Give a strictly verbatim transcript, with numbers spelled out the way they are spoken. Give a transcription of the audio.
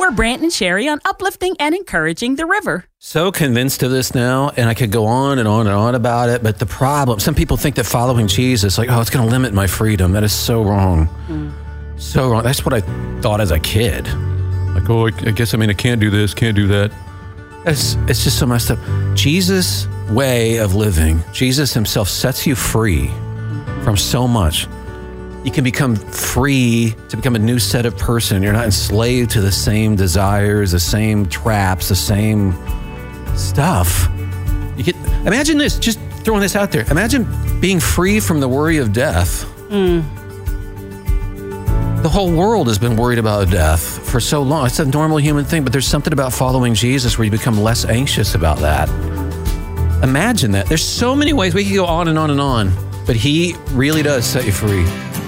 more Brant and Sherry on uplifting and encouraging the river. So convinced of this now, and I could go on and on and on about it, but the problem, some people think that following Jesus, like, oh, it's going to limit my freedom. That is so wrong. Mm. So wrong. That's what I thought as a kid. Like, oh, I guess, I mean, I can't do this, can't do that. It's, it's just so messed up. Jesus' way of living, Jesus himself sets you free from so much. You can become free to become a new set of person. You're not enslaved to the same desires, the same traps, the same stuff. You can imagine this, just throwing this out there. Imagine being free from the worry of death. Mm. The whole world has been worried about death for so long. It's a normal human thing, but there's something about following Jesus where you become less anxious about that. Imagine that. There's so many ways we could go on and on and on, but he really does set you free.